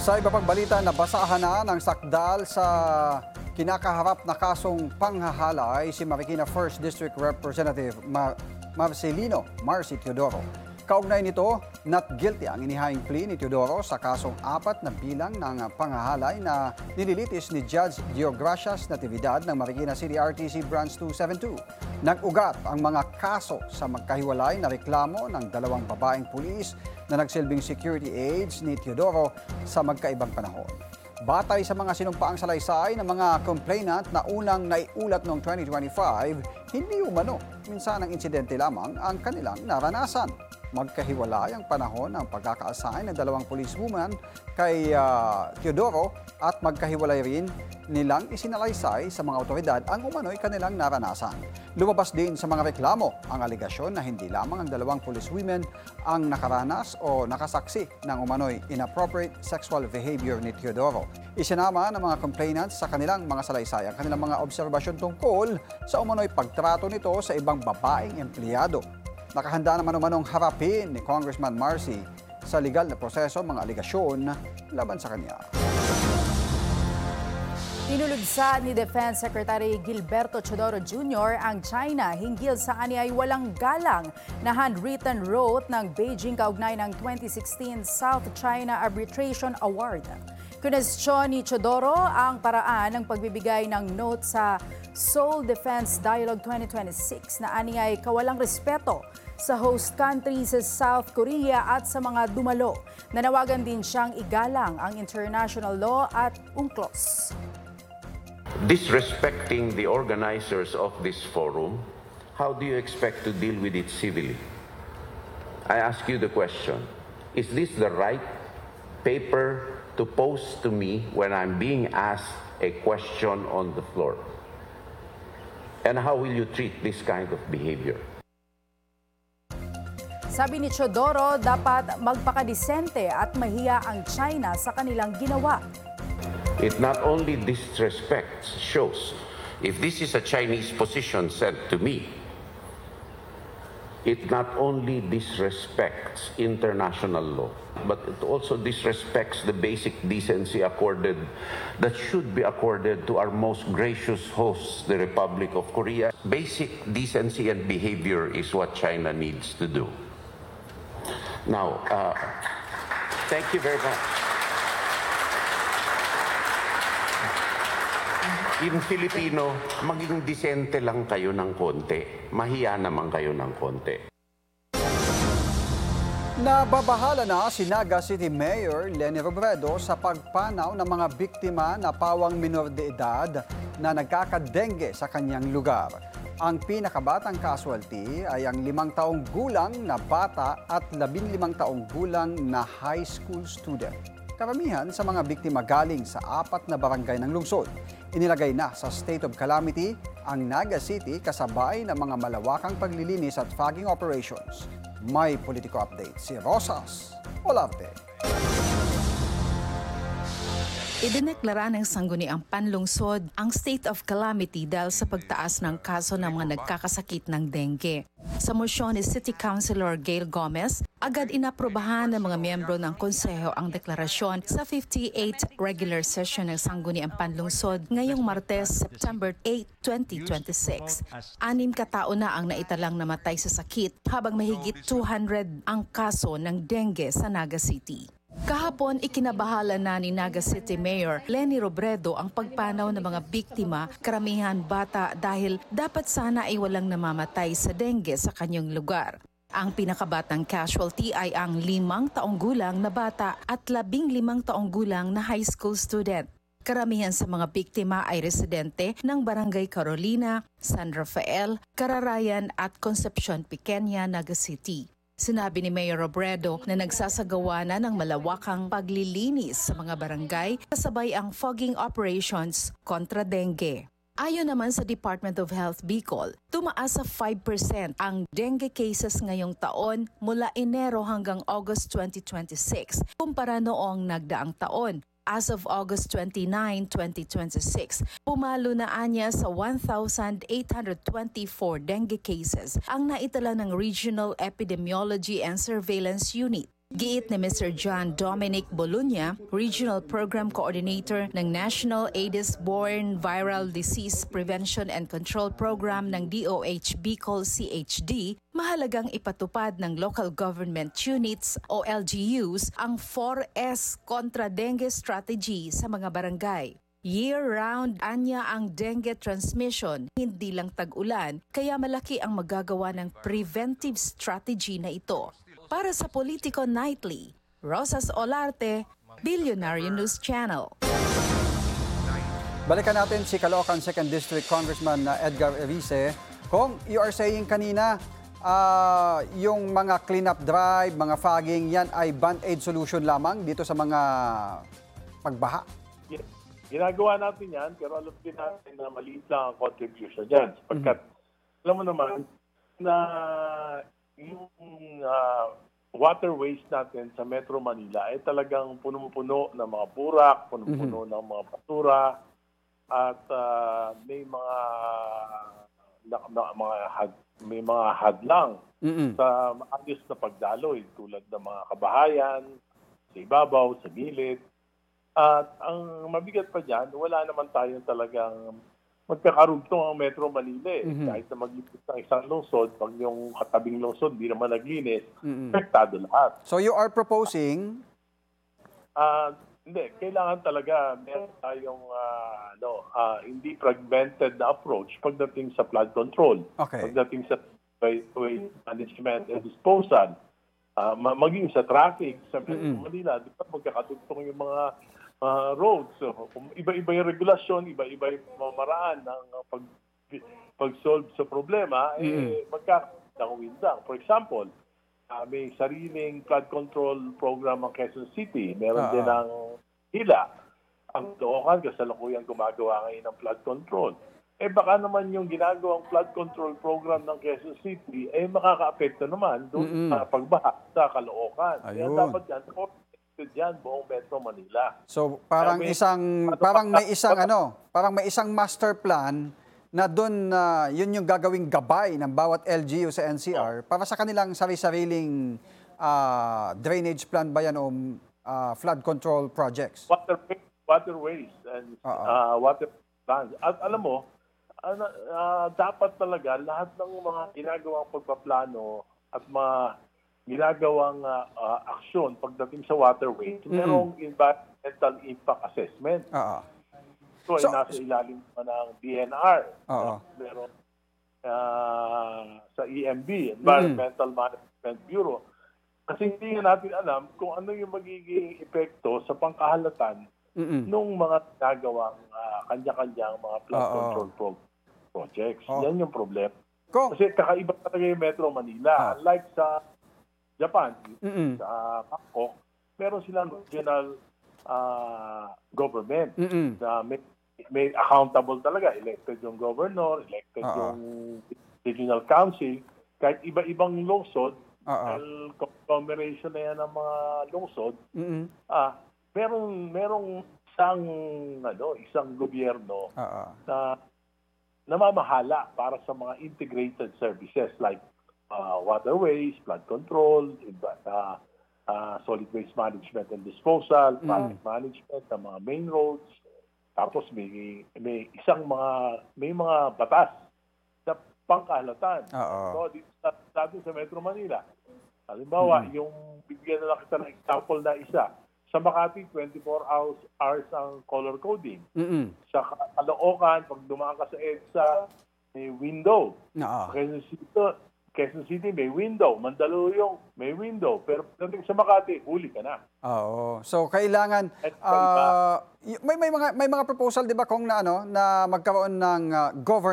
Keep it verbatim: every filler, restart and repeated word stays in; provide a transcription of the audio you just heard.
Sa iba pang balita, nabasahan na ng sakdal sa kinakaharap na kasong panghahalay si Marikina first District Representative Mar Marcelino Marcy Teodoro. Kaugnay nito, not guilty ang inihaying plea ni Teodoro sa kasong apat na bilang ng panghahalay na nililitis ni Judge Diogracias Natividad ng Marikina City R T C Branch two seventy-two. Nag-ugat ang mga kaso sa magkahiwalay na reklamo ng dalawang babaeng pulis na nagsilbing security aides ni Teodoro sa magkaibang panahon. Batay sa mga sinumpaang salaysay ng mga complainant na unang naiulat noong twenty twenty-five, hindi umano minsan ang insidente lamang ang kanilang naranasan. Magkahiwalay ang panahon ng pagkaka-assign ng dalawang policewoman kay uh, Teodoro at magkahiwalay rin nilang isinalaysay sa mga otoridad ang umano'y kanilang naranasan. Lumabas din sa mga reklamo ang aligasyon na hindi lamang ang dalawang policewomen ang nakaranas o nakasaksi ng umano'y inappropriate sexual behavior ni Teodoro. Isinama ng mga complainants sa kanilang mga salaysay ang kanilang mga obserbasyon tungkol sa umano'y pagtrato nito sa ibang babaeng empleyado. Nakahanda naman umanong harapin ni Congressman Marcy sa legal na proseso mga aligasyon laban sa kanya. Tinulugsa ni Defense Secretary Gilberto Teodoro Junior ang China hinggil sa ani ay walang galang na handwritten note ng Beijing kaugnay ng twenty sixteen South China Arbitration Award. Kinwestiyon ni Teodoro ang paraan ng pagbibigay ng note sa Seoul Defense Dialogue twenty twenty-six na ani ay kawalang respeto sa host country sa South Korea at sa mga dumalo. Nanawagan din siyang igalang ang international law at UNCLOS. Disrespecting the organizers of this forum, how do you expect to deal with it civilly? I ask you the question, is this the right paper to post to me when I'm being asked a question on the floor? And how will you treat this kind of behavior? Sabi ni Teodoro, dapat magpakadisente at mahiya ang China sa kanilang ginawa. It not only disrespects, shows, if this is a Chinese position sent to me, it not only disrespects international law, but it also disrespects the basic decency accorded, that should be accorded to our most gracious host, the Republic of Korea. Basic decency and behavior is what China needs to do. Now, uh, thank you very much. In Filipino, maging disente lang kayo ng konti, mahiya naman kayo ng konti. Nababahala na si Naga City Mayor Leni Robredo sa pagpanaw ng mga biktima na pawang minor de edad na nagkakadengue sa kanyang lugar. Ang pinakabatang casualty ay ang limang taong gulang na bata at labing limang taong gulang na high school student. Karamihan sa mga biktima galing sa apat na barangay ng lungsod. Inilagay na sa state of calamity ang Naga City kasabay ng mga malawakang paglilinis at fogging operations. May politiko update si Rosas Olarte. Idineklara ng sangguniang panlungsod ang state of calamity dahil sa pagtaas ng kaso ng mga nagkakasakit ng dengue. Sa mosyon ni City Councilor Gail Gomez, agad inaprobahan ng mga miyembro ng konseho ang deklarasyon sa fifty-eighth regular session ng sangguniang panlungsod ngayong Martes, September eighth, twenty twenty-six. Anim katao na ang naitalang namatay sa sakit habang mahigit two hundred ang kaso ng dengue sa Naga City. Kahapon, ikinabahala na ni Naga City Mayor Leni Robredo ang pagpanaw ng mga biktima, karamihan bata dahil dapat sana ay walang namamatay sa dengue sa kanyang lugar. Ang pinakabatang casualty ay ang limang taong gulang na bata at labing limang taong gulang na high school student. Karamihan sa mga biktima ay residente ng Barangay Carolina, San Rafael, Cararayan at Concepcion Pequeña, Naga City. Sinabi ni Mayor Robredo na nagsasagawa na ng malawakang paglilinis sa mga barangay kasabay ang fogging operations kontra dengue. Ayon naman sa Department of Health Bicol, tumaas sa five percent ang dengue cases ngayong taon mula Enero hanggang August twenty twenty-six kumpara noong nagdaang taon. As of August twenty-ninth, twenty twenty-six, pumalo na anya sa one thousand eight hundred twenty-four dengue cases ang naitala ng Regional Epidemiology and Surveillance Unit. Giit ni Mister John Dominic Bolunya, Regional Program Coordinator ng National Aedes-borne Viral Disease Prevention and Control Program ng D O H Bicol C H D, mahalagang ipatupad ng local government units o L G Us ang four S kontra dengue strategy sa mga barangay. Year-round anya ang dengue transmission, hindi lang tag-ulan, kaya malaki ang magagawa ng preventive strategy na ito. Para sa Politico Nightly, Rosas Olarte, Billionaire News Channel. Balikan natin si Caloocan second District Congressman na Edgar Erice. Kung you are saying kanina, uh, yung mga cleanup drive, mga fogging, yan ay band-aid solution lamang dito sa mga pagbaha? Yes. Ginagawa natin yan, pero alam din natin na maliit lang ang contribution dyan. Sapagkat, mm-hmm. alam mo naman, na yung uh, waterways natin sa Metro Manila ay talagang punong-puno ng mga burak, punong-puno mm-hmm. ng mga basura, at uh, may mga na, na, mga had, may mga hadlang mm-hmm. sa maayos na pagdaloy tulad ng mga kabahayan, sa ibabaw, sa gilid. At ang mabigat pa dyan, wala naman tayong talagang magkakarugtong ang Metro Manila eh. Mm-hmm. Kahit na maglinis ng isang lungsod, pag yung katabing lungsod hindi naman naglinis, mm-hmm. apektado lahat. So you are proposing? Uh, hindi, kailangan talaga meron tayong uh, ano, uh, hindi fragmented na approach pagdating sa flood control. Okay. Pagdating sa waste management and disposal. Uh, maging sa traffic sa Metro mm-hmm. Manila, di ba magkakatugtong yung mga Uh, roads. So, iba-iba yung regulasyon, iba-iba yung mamaraan ng pag, pag-solve sa problema, mm-hmm. eh, magkakawindang. For example, uh, may sariling flood control program ang Quezon City. Meron uh-huh. din ang hila. Ang Caloocan, kasalukuyang gumagawa ngayon ng flood control. Eh baka naman yung ginagawang flood control program ng Quezon City, eh makaka-apekto naman doon mm-hmm. sa pagbaha sa Caloocan. Kaya dapat yan, diyan buong Metro Manila. So parang Sabi, isang ano, parang may isang ano, parang may isang master plan na doon uh, yun yung gagawing gabay ng bawat L G U sa N C R para sa kanilang sari-sariling uh, drainage plan ba yan o uh, flood control projects. Water waterways and uh, water plans. At alam mo, uh, uh, dapat talaga lahat ng mga ginagawang pagpaplano at mga ginagawang uh, uh, aksyon pagdating sa waterway, mm-hmm. merong environmental impact assessment. Uh-huh. So, so, ay nasa ilalim pa ng D N R. Uh-huh. Meron uh, sa E M B, Environmental mm-hmm. Management Bureau. Kasi hindi natin alam kung ano yung magiging epekto sa pangkahalatan mm-hmm. ng mga ginagawang uh, kanya-kanyang mga flood uh-huh. control pro- projects. Uh-huh. Yan yung problema. Kung... Kasi kakaiba talaga yung Metro Manila. Uh-huh. Unlike sa Japan, mm-mm. sa Bangkok, meron silang regional uh, government mm-mm. na may, may accountable talaga. Elected yung governor, elected uh-huh. yung regional council. Kahit iba-ibang lungsod, uh-huh. conglomeration na yan ng mga lungsod, ah, merong, merong isang, ano, isang gobyerno uh-huh. na namamahala para sa mga integrated services like Uh, waterways, flood control, uh, uh, solid waste management and disposal, mm. traffic management ng mga main roads. Tapos may may isang mga may mga batas na pangkahalatan. So dito sa, sa, sa Metro Manila. Halimbawa, mm. yung bibigyan na lang kita ng example na isa. Sa Makati, twenty-four hours, hours ang color coding. Mm-hmm. Sa Caloocan, pag dumaan ka sa EDSA, may window. No. Quezon City, Quezon City may window, Mandaluyong may window, pero pagdating sa Makati, huli ka na. Oo. So kailangan uh, may may mga may mga proposal 'di ba kung na ano na magkaroon ng uh, government